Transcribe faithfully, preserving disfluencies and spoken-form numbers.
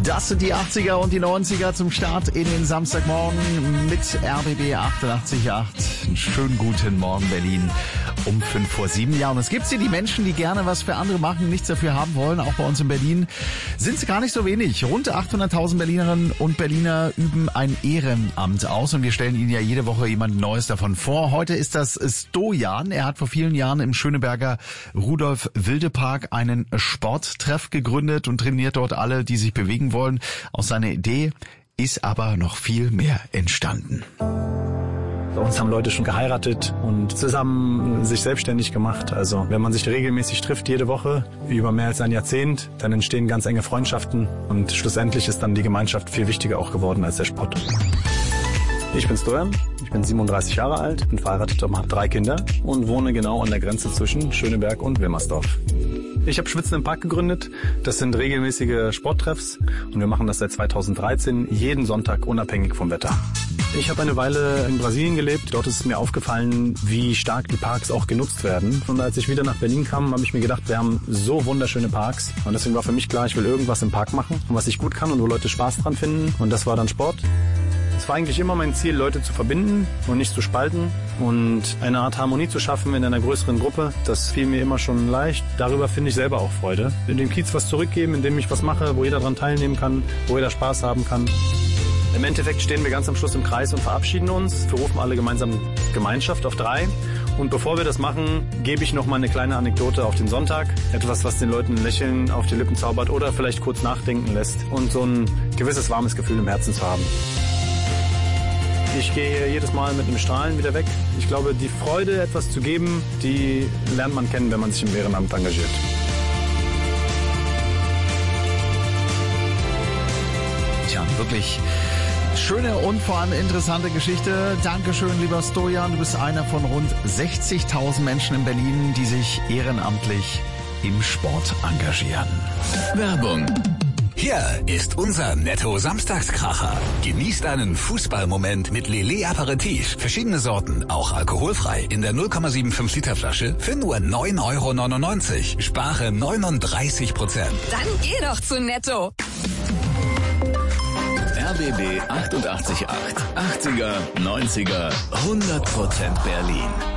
Das sind die achtziger und die neunziger zum Start in den Samstagmorgen mit R B B achtundachtzig Komma acht. Einen schönen guten Morgen Berlin um fünf vor sieben. Ja, und es gibt hier die Menschen, die gerne was für andere machen, nichts dafür haben wollen. Auch bei uns in Berlin sind es gar nicht so wenig. Rund achthunderttausend Berlinerinnen und Berliner üben ein Ehrenamt aus und wir stellen Ihnen ja jede Woche jemand Neues davon vor. Heute ist das Stojan. Er hat vor vielen Jahren im Schöneberger Rudolf-Wilde-Park einen Sporttreff gegründet und trainiert dort alle, die sich bewegen wollen. Aus seiner Idee ist aber noch viel mehr entstanden. Bei uns haben Leute schon geheiratet und zusammen sich selbstständig gemacht. Also wenn man sich regelmäßig trifft, jede Woche, über mehr als ein Jahrzehnt, dann entstehen ganz enge Freundschaften und schlussendlich ist dann die Gemeinschaft viel wichtiger auch geworden als der Sport. Ich bin Stojan, ich bin siebenunddreißig Jahre alt, bin verheiratet und habe drei Kinder und wohne genau an der Grenze zwischen Schöneberg und Wilmersdorf. Ich habe Schwitzen im Park gegründet. Das sind regelmäßige Sporttreffs und wir machen das seit zweitausenddreizehn jeden Sonntag unabhängig vom Wetter. Ich habe eine Weile in Brasilien gelebt. Dort ist es mir aufgefallen, wie stark die Parks auch genutzt werden. Und als ich wieder nach Berlin kam, habe ich mir gedacht, wir haben so wunderschöne Parks. Und deswegen war für mich klar, ich will irgendwas im Park machen, was ich gut kann und wo Leute Spaß dran finden. Und das war dann Sport. Es war eigentlich immer mein Ziel, Leute zu verbinden und nicht zu spalten und eine Art Harmonie zu schaffen in einer größeren Gruppe. Das fiel mir immer schon leicht. Darüber finde ich selber auch Freude. In dem Kiez was zurückgeben, indem ich was mache, wo jeder daran teilnehmen kann, wo jeder Spaß haben kann. Im Endeffekt stehen wir ganz am Schluss im Kreis und verabschieden uns. Wir rufen alle gemeinsam Gemeinschaft auf drei. Und bevor wir das machen, gebe ich noch mal eine kleine Anekdote auf den Sonntag. Etwas, was den Leuten ein Lächeln auf die Lippen zaubert oder vielleicht kurz nachdenken lässt und so ein gewisses warmes Gefühl im Herzen zu haben. Ich gehe jedes Mal mit einem Strahlen wieder weg. Ich glaube, die Freude, etwas zu geben, die lernt man kennen, wenn man sich im Ehrenamt engagiert. Tja, wirklich schöne und vor allem interessante Geschichte. Dankeschön, lieber Stojan. Du bist einer von rund sechzigtausend Menschen in Berlin, die sich ehrenamtlich im Sport engagieren. Werbung. Hier ist unser Netto-Samstagskracher. Genießt einen Fußballmoment mit Lillet Aperitif. Verschiedene Sorten, auch alkoholfrei. In der null Komma fünfundsiebzig Liter Flasche für nur neun Euro neunundneunzig. Spare neununddreißig Prozent. Dann geh doch zu Netto. R B B achtundachtzig Komma acht. achtziger, neunziger, hundert Prozent Berlin.